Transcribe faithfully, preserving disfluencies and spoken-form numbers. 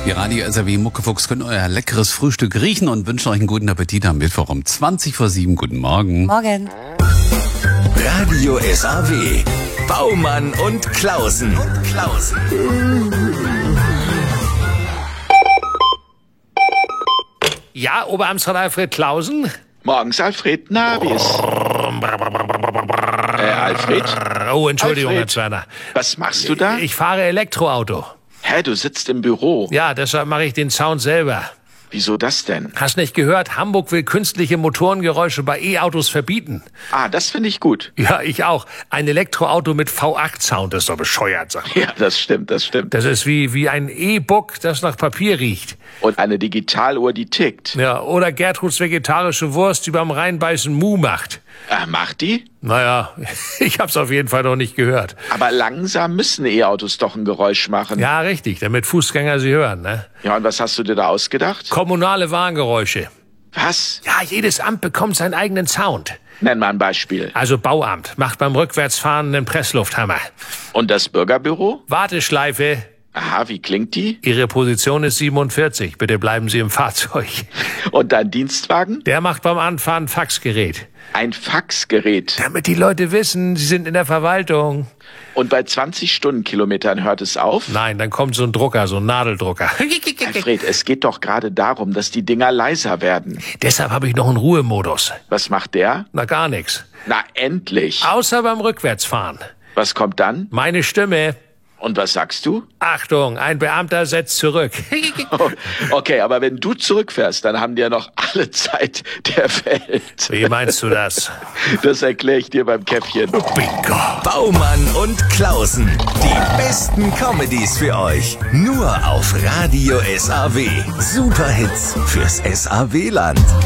Die Radio S R W Muckefuchs können euer leckeres Frühstück riechen und wünschen euch einen guten Appetit am Mittwoch um zwanzig vor sieben. Guten Morgen. Morgen. Radio S R W. Baumann und Klausen. Klausen. Ja, Oberamtsrat Alfred Klausen? Morgens, Alfred. Na, wie ist... Äh, Alfred? Oh, Entschuldigung, Alfred, Herr Zwerner. Was machst du da? Ich fahre Elektroauto. Hä, du sitzt im Büro. Ja, deshalb mache ich den Sound selber. Wieso das denn? Hast nicht gehört? Hamburg will künstliche Motorengeräusche bei E-Autos verbieten. Ah, das finde ich gut. Ja, ich auch. Ein Elektroauto mit V acht Sound ist doch bescheuert, sag mal. Ja, das stimmt, das stimmt. Das ist wie, wie ein E-Book, das nach Papier riecht. Und eine Digitaluhr, die tickt. Ja, oder Gertruds vegetarische Wurst, die beim Reinbeißen Mu macht. Äh, macht die? Naja, ich hab's auf jeden Fall noch nicht gehört. Aber langsam müssen E-Autos doch ein Geräusch machen. Ja, richtig, damit Fußgänger sie hören, ne? Ja, und was hast du dir da ausgedacht? Kommunale Warngeräusche. Was? Ja, jedes Amt bekommt seinen eigenen Sound. Nenn mal ein Beispiel. Also Bauamt macht beim Rückwärtsfahren einen Presslufthammer. Und das Bürgerbüro? Warteschleife. Aha, wie klingt die? Ihre Position ist siebenundvierzig. Bitte bleiben Sie im Fahrzeug. Und dein Dienstwagen? Der macht beim Anfahren ein Faxgerät. Ein Faxgerät. Damit die Leute wissen, sie sind in der Verwaltung. Und bei zwanzig Stundenkilometern hört es auf? Nein, dann kommt so ein Drucker, so ein Nadeldrucker. Alfred, es geht doch gerade darum, dass die Dinger leiser werden. Deshalb habe ich noch einen Ruhemodus. Was macht der? Na, gar nichts. Na, endlich. Außer beim Rückwärtsfahren. Was kommt dann? Meine Stimme. Und was sagst du? Achtung, ein Beamter setzt zurück. Oh, okay, aber wenn du zurückfährst, dann haben die ja noch alle Zeit der Welt. Wie meinst du das? Das erkläre ich dir beim Käffchen. Bingo. Baumann und Klausen. Die besten Comedies für euch. Nur auf Radio S R W. Superhits fürs S R W-Land.